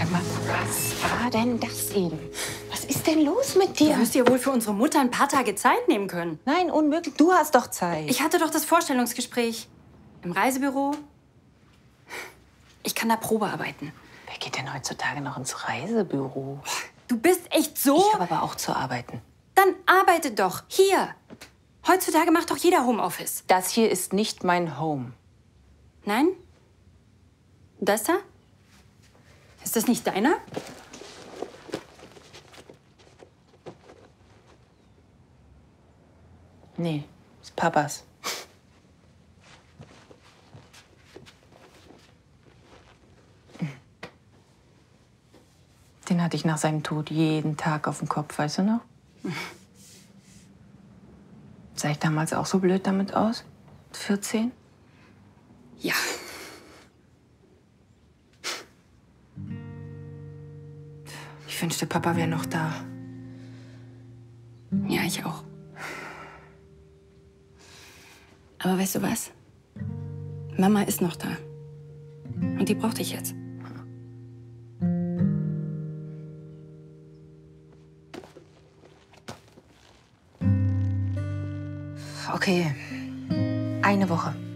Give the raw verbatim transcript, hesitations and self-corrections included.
Sag mal, was war denn das eben? Was ist denn los mit dir? Du wirst dir wohl für unsere Mutter ein paar Tage Zeit nehmen können. Nein, unmöglich. Du hast doch Zeit. Ich hatte doch das Vorstellungsgespräch im Reisebüro. Ich kann da Probe arbeiten. Wer geht denn heutzutage noch ins Reisebüro? Du bist echt so... Ich habe aber auch zu arbeiten. Dann arbeite doch. Hier. Heutzutage macht doch jeder Homeoffice. Das hier ist nicht mein Home. Nein? Das da? Ist das nicht deiner? Nee, ist Papas. Den hatte ich nach seinem Tod jeden Tag auf dem Kopf, weißt du noch? Sah ich damals auch so blöd damit aus? vierzehn? Ja. Ich wünschte, Papa wäre noch da. Ja, ich auch. Aber weißt du was? Mama ist noch da. Und die braucht dich jetzt. Okay, eine Woche.